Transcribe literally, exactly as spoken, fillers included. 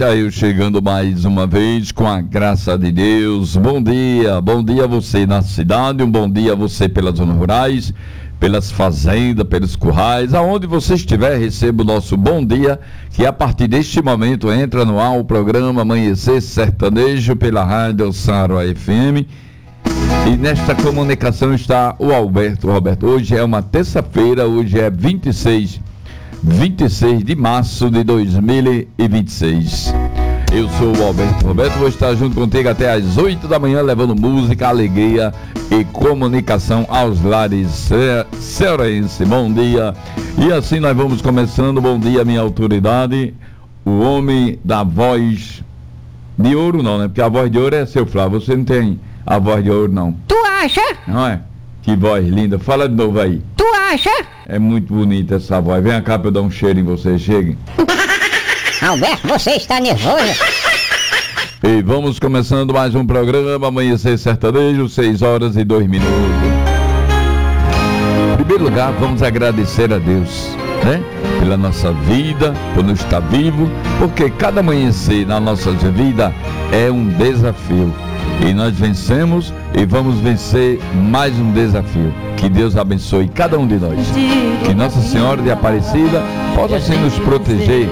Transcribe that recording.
Eita, eu chegando mais uma vez com a graça de Deus. Bom dia, bom dia a você na cidade, um bom dia a você pelas zonas rurais, pelas fazendas, pelos currais, aonde você estiver, receba o nosso bom dia, que a partir deste momento entra no ar o programa Amanhecer Sertanejo pela Rádio Sara F M. E nesta comunicação está o Alberto. Roberto, hoje é uma terça-feira, hoje é vinte e seis de março de dois mil e vinte e seis. Eu sou o Alberto Roberto, vou estar junto contigo até às oito da manhã, levando música, alegria e comunicação aos lares cearenses. Bom dia. E assim nós vamos começando. Bom dia, minha autoridade, o homem da voz de ouro não, né? Porque a voz de ouro é seu Flávio, você não tem a voz de ouro não. Tu acha? Não é? Que voz linda. Fala de novo aí. Tu acha? É muito bonita essa voz. Vem cá pra eu dar um cheiro em você. Chegue. Alberto, você está nervoso? E vamos começando mais um programa Amanhecer Sertanejo, seis horas e dois minutos. Em primeiro lugar, vamos agradecer a Deus, né? Pela nossa vida, por nos estar vivo, porque cada amanhecer na nossa vida é um desafio. E nós vencemos e vamos vencer mais um desafio. Que Deus abençoe cada um de nós. Que Nossa Senhora de Aparecida possa assim nos proteger